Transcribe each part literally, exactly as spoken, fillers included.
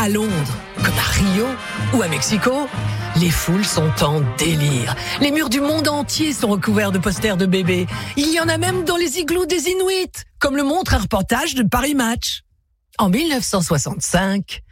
À Londres, comme à Rio ou à Mexico, les foules sont en délire. Les murs du monde entier sont recouverts de posters de bébés. Il y en a même dans les igloos des Inuits, comme le montre un reportage de Paris Match. En dix-neuf cent soixante-cinq,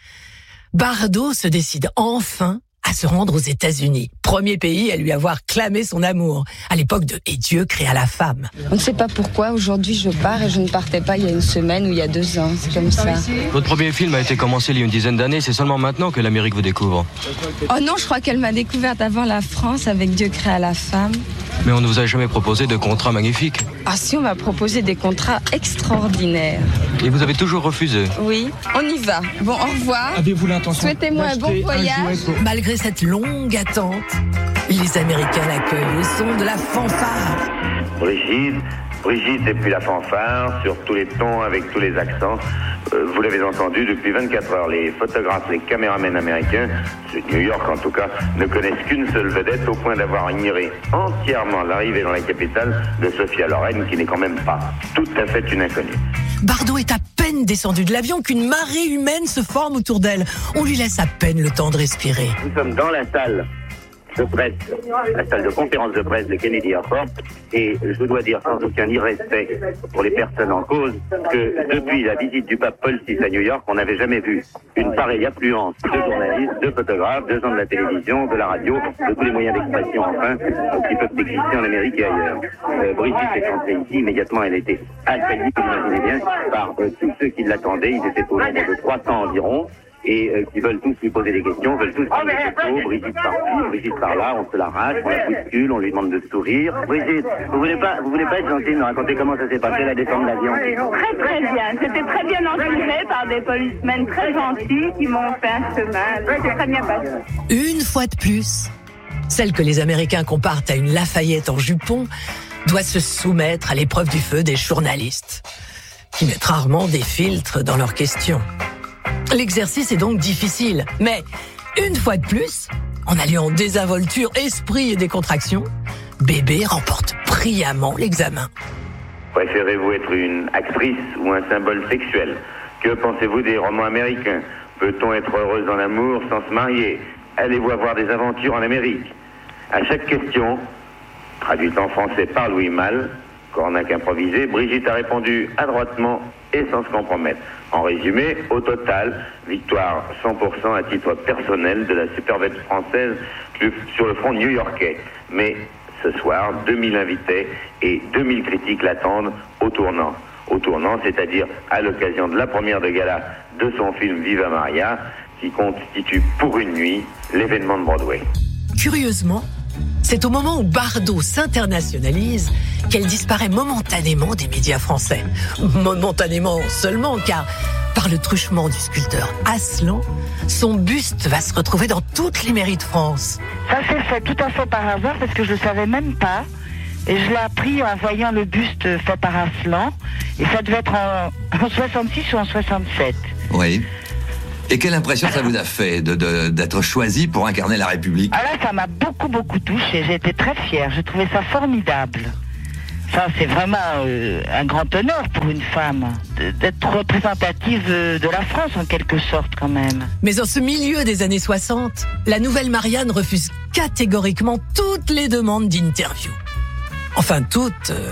Bardot se décide enfin à se rendre aux États-Unis, premier pays à lui avoir clamé son amour, à l'époque de « Et Dieu créa la femme ». On ne sait pas pourquoi, aujourd'hui je pars et je ne partais pas il y a une semaine ou il y a deux ans, c'est comme ça. Votre premier film a été commencé il y a une dizaine d'années, c'est seulement maintenant que l'Amérique vous découvre. Oh non, je crois qu'elle m'a découverte avant la France avec « Dieu créa la femme ». Mais on ne vous a jamais proposé de contrats magnifiques. Ah si, on m'a proposé des contrats extraordinaires. Et vous avez toujours refusé. Oui, on y va. Bon, au revoir. Avez-vous l'intention Souhaitez-moi un bon voyage. Pour... Malgré cette longue attente, les Américains l'accueillent au son de la fanfare. Brigitte, Brigitte et puis la fanfare, sur tous les tons, avec tous les accents. Euh, vous l'avez entendu, depuis vingt-quatre heures, les photographes, les caméramans américains, ceux de New York en tout cas, ne connaissent qu'une seule vedette au point d'avoir ignoré entièrement l'arrivée dans la capitale de Sophia Loren, qui n'est quand même pas tout à fait une inconnue. Bardot est à peine descendu de l'avion qu'une marée humaine se forme autour d'elle. On lui laisse à peine le temps de respirer. Nous sommes dans la salle de presse, la salle de conférence de presse de Kennedy Airport, et je dois dire sans aucun irrespect pour les personnes en cause que depuis la visite du pape Paul six à New York, on n'avait jamais vu une pareille affluence de journalistes, de photographes, de gens de la télévision, de la radio, de tous les moyens d'expression enfin qui peuvent exister en Amérique et ailleurs. Euh, Brigitte est entrée ici, immédiatement elle a été accueillie, vous imaginez bien, par euh, tous ceux qui l'attendaient, ils étaient au nombre de trois cents environ, et euh, qui veulent tous lui poser des questions, veulent tous prendre des photos, Brigitte par-ci, Brigitte par-là, on se l'arrache, on la bouscule, on lui demande de sourire. Brigitte, vous voulez pas, vous voulez pas être gentille, nous raconter comment ça s'est passé la descente d'avion? Très très bien, c'était très bien entouré par des policemen très gentils qui m'ont fait un chemin, c'était très bien passé. Une fois de plus, celle que les Américains comparent à une Lafayette en jupon doit se soumettre à l'épreuve du feu des journalistes, qui mettent rarement des filtres dans leurs questions. L'exercice est donc difficile, mais une fois de plus, en alliant désinvolture, esprit et décontraction, Bébé remporte brillamment l'examen. Préférez-vous être une actrice ou un symbole sexuel? Que pensez-vous des romans américains? Peut-on être heureuse en amour sans se marier? Allez-vous avoir des aventures en Amérique? À chaque question, traduite en français par Louis Malle, cornac improvisé, Brigitte a répondu adroitement et sans se compromettre. En résumé, au total, victoire cent pour cent à titre personnel de la superbette française sur le front new-yorkais. Mais ce soir, deux mille invités et deux mille critiques l'attendent au tournant. Au tournant, c'est-à-dire à l'occasion de la première de gala de son film Viva Maria, qui constitue pour une nuit l'événement de Broadway. Curieusement, c'est au moment où Bardot s'internationalise qu'elle disparaît momentanément des médias français. Momentanément seulement, car par le truchement du sculpteur Aslan, son buste va se retrouver dans toutes les mairies de France. Ça s'est fait tout à fait par hasard parce que je ne le savais même pas. Et je l'ai appris en voyant le buste fait par Aslan. Et ça devait être en, en soixante-six ou en soixante-sept. Oui. Et quelle impression ça vous a fait de, de, d'être choisi pour incarner la République? Ah là, ça m'a beaucoup, beaucoup touchée. J'ai été très fière. J'ai trouvé ça formidable. Ça, c'est vraiment euh, un grand honneur pour une femme d'être représentative de la France, en quelque sorte, quand même. Mais en ce milieu des années soixante, la nouvelle Marianne refuse catégoriquement toutes les demandes d'interview. Enfin, toutes, euh,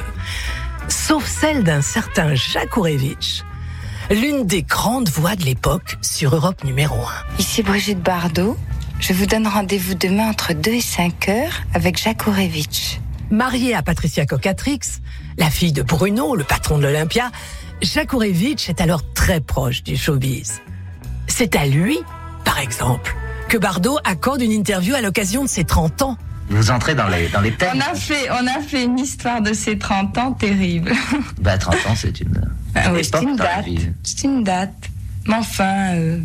sauf celle d'un certain Jacques Ourevitch, l'une des grandes voix de l'époque sur Europe numéro un. Ici Brigitte Bardot. Je vous donne rendez-vous demain entre deux et cinq heures avec Jacques Ourevitch. Mariée à Patricia Cocatrix, la fille de Bruno, le patron de l'Olympia, Jacques Ourevitch est alors très proche du showbiz. C'est à lui, par exemple, que Bardot accorde une interview à l'occasion de ses trente ans. Vous entrez dans les, dans les thèmes. On a fait, on a fait une histoire de ses trente ans terrible. Bah, trente ans, c'est une, ah oui, époque c'est une dans la date. vie. C'est une date. Mais enfin, euh,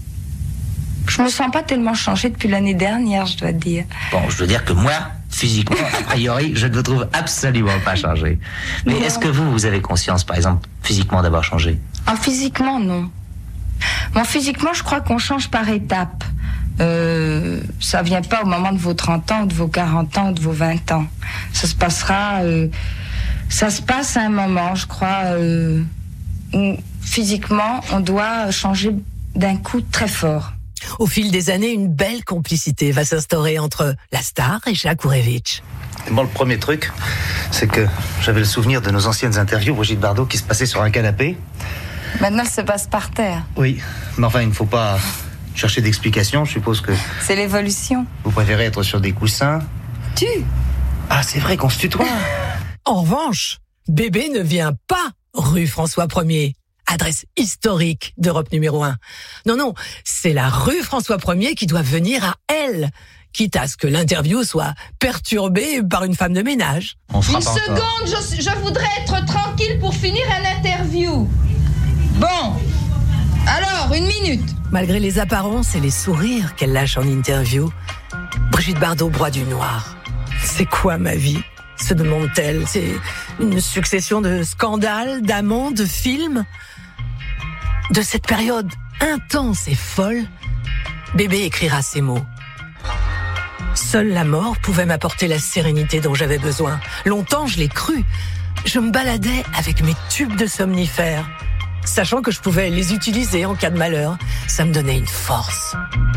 je me sens pas tellement changée depuis l'année dernière, je dois dire. Bon, je veux dire que moi, physiquement, a priori, je ne vous trouve absolument pas changé. Mais Non. est-ce que vous, vous avez conscience, par exemple, physiquement d'avoir changé? Ah, physiquement, non. Bon, physiquement, je crois qu'on change par étapes. Euh, ça vient pas au moment de vos trente ans, de vos quarante ans, de vos vingt ans. Ça se passera... Euh, ça se passe à un moment, je crois, euh, où physiquement, on doit changer d'un coup très fort. Au fil des années, une belle complicité va s'instaurer entre la star et Jacques Ourevitch. Bon, le premier truc, c'est que j'avais le souvenir de nos anciennes interviews, Brigitte Bardot, qui se passait sur un canapé. Maintenant, elle se passe par terre. Oui, mais enfin, il ne faut pas chercher d'explications. Je suppose que C'est l'évolution. vous préférez être sur des coussins. Tu Ah, c'est vrai qu'on se tutoie. En revanche, Bébé ne vient pas rue François Ier, adresse historique d'Europe numéro un. Non, non, c'est la rue François Ier qui doit venir à elle, quitte à ce que l'interview soit perturbée par une femme de ménage. On fera Une pas seconde, encore. je, je voudrais être tranquille pour finir un interview. Bon, alors, une minute. Malgré les apparences et les sourires qu'elle lâche en interview, Brigitte Bardot broie du noir. C'est quoi ma vie ? Se demande-t-elle. C'est une succession de scandales, d'amants, de films. De cette période intense et folle, Bébé écrira ces mots. Seule la mort pouvait m'apporter la sérénité dont j'avais besoin. Longtemps, je l'ai cru. Je me baladais avec mes tubes de somnifères, sachant que je pouvais les utiliser en cas de malheur. Ça me donnait une force.